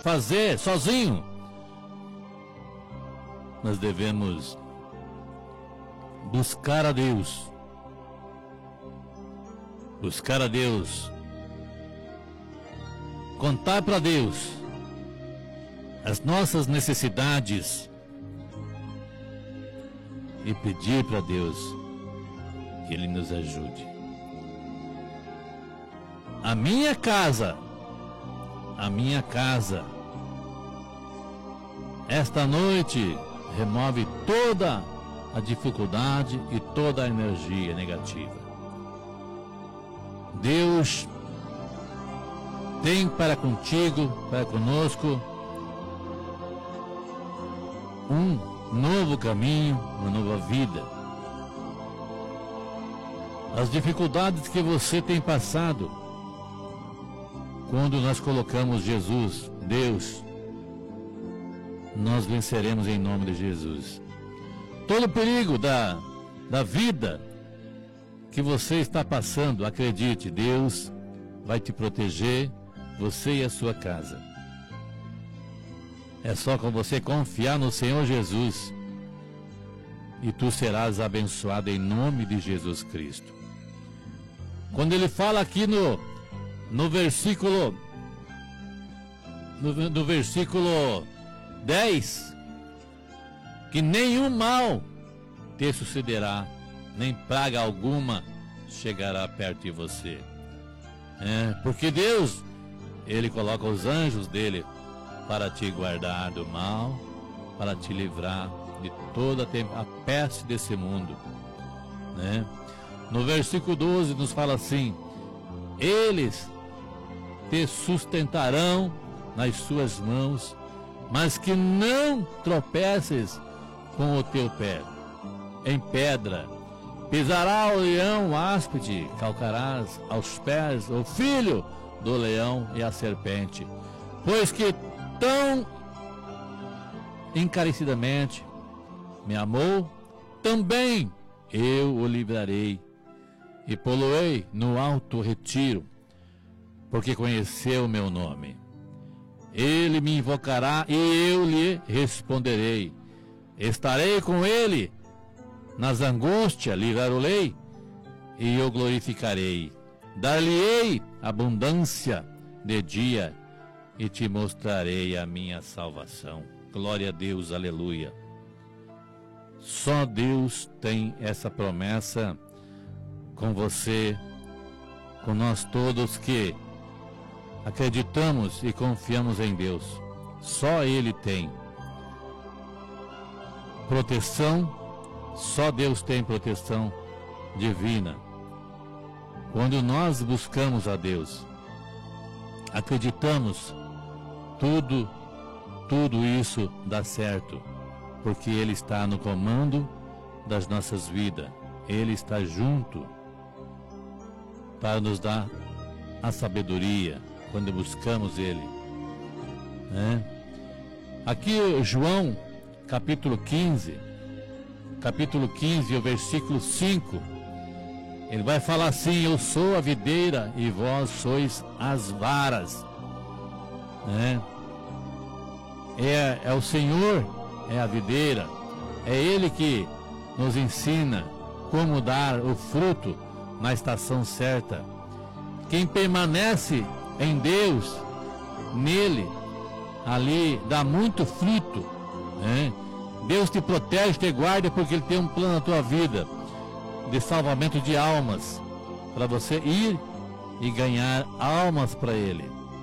fazer sozinho. Nós devemos buscar a Deus. Buscar a Deus. Contar para Deus as nossas necessidades e pedir para Deus que Ele nos ajude. A minha casa, esta noite remove toda a dificuldade e toda a energia negativa. Deus tem para contigo, para conosco, um novo caminho, uma nova vida. As dificuldades que você tem passado, quando nós colocamos Jesus, Deus, nós venceremos em nome de Jesus. Todo o perigo da vida que você está passando, acredite, Deus vai te proteger, você e a sua casa. É só com você confiar no Senhor Jesus e tu serás abençoado em nome de Jesus Cristo. Quando ele fala aqui no versículo 10, que nenhum mal te sucederá, nem praga alguma chegará perto de você. Porque Deus, Ele coloca os anjos dele para te guardar do mal, para te livrar de toda a peste desse mundo. No versículo 12 nos fala assim: eles te sustentarão nas suas mãos, mas que não tropeces com o teu pé em pedra. Pisará o leão, o áspide, calcarás aos pés o filho do leão e a serpente. Pois que tão encarecidamente me amou, também eu o livrarei e poloei no alto retiro, porque conheceu o meu nome. Ele me invocará e eu lhe responderei. Estarei com ele nas angústias, livrá-lo-ei e eu glorificarei. Dar-lhe-ei abundância de dia e te mostrarei a minha salvação. Glória a Deus, aleluia. Só Deus tem essa promessa com você, com nós todos que acreditamos e confiamos em Deus. Só Ele tem proteção, só Deus tem proteção divina. Quando nós buscamos a Deus, acreditamos, tudo isso dá certo, porque Ele está no comando das nossas vidas. Ele está junto para nos dar a sabedoria quando buscamos Ele. Aqui João, capítulo 15, o versículo 5, ele vai falar assim: eu sou a videira e vós sois as varas. É o Senhor, é a videira, é Ele que nos ensina como dar o fruto na estação certa. Quem permanece em Deus, nele, ali dá muito fruto. Deus te protege, te guarda, porque Ele tem um plano na tua vida de salvamento de almas, para você ir e ganhar almas para Ele.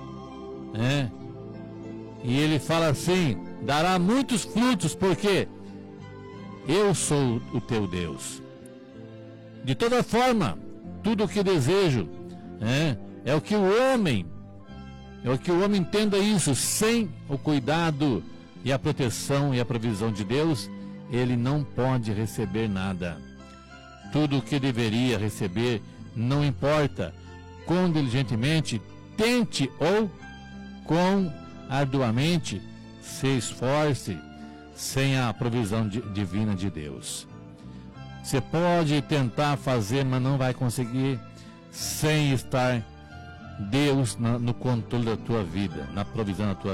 E Ele fala assim: dará muitos frutos, porque eu sou o teu Deus. De toda forma, tudo o que desejo é o que o homem entenda isso. Sem o cuidado e a proteção e a provisão de Deus, ele não pode receber nada. Tudo o que deveria receber, não importa quão diligentemente tente ou quão arduamente se esforce, sem a provisão divina de Deus. Você pode tentar fazer, mas não vai conseguir sem estar Deus no controle da tua vida, na provisão da tua